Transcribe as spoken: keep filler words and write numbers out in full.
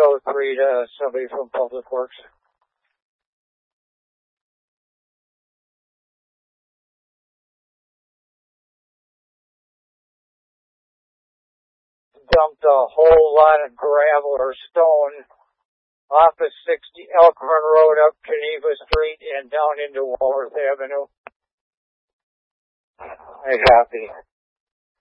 oh three to somebody from Public Works. Dumped a whole lot of gravel or stone off of sixty Elkhorn Road up Geneva Street and down into Walworth Avenue. I'm happy.